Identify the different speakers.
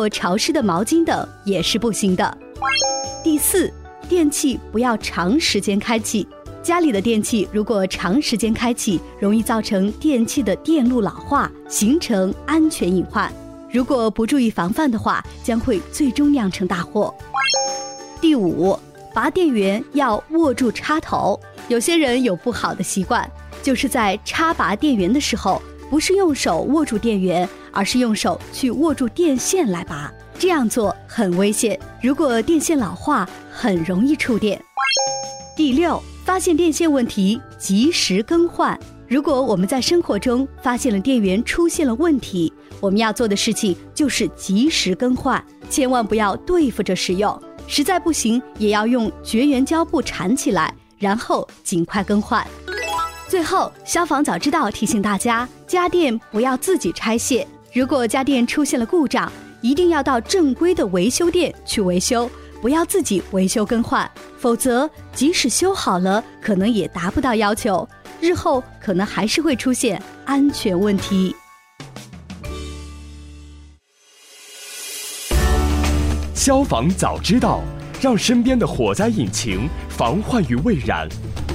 Speaker 1: 过潮湿的毛巾等也是不行的。第4，电器不要长时间开启。家里的电器如果长时间开启，容易造成电器的电路老化，形成安全隐患。如果不注意防范的话，将会最终酿成大祸。第5，拔电源要握住插头。有些人有不好的习惯，就是在插拔电源的时候，不是用手握住电源，而是用手去握住电线来拔。这样做很危险，如果电线老化，很容易触电。第6，发现电线问题，及时更换。如果我们在生活中发现了电源出现了问题，我们要做的事情就是及时更换，千万不要对付着使用，实在不行也要用绝缘胶布缠起来，然后尽快更换。最后，消防早知道提醒大家，家电不要自己拆卸，如果家电出现了故障，一定要到正规的维修店去维修，不要自己维修更换，否则即使修好了，可能也达不到要求，日后可能还是会出现安全问题。
Speaker 2: 消防早知道，让身边的火灾引擎防患于未然。